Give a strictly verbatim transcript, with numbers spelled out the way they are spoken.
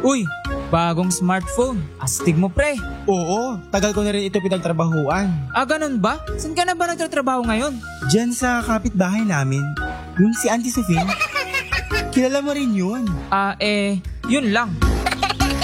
Uy, bagong smartphone. Astig mo pre. Oo, tagal ko na rin ito pinagtrabahuan. Ah, ganun ba? Saan ka na ba nagtatrabaho ngayon? Diyan sa kapitbahay namin, yung si Auntie Sofie. Kilala mo rin yun. Ah, eh, yun lang.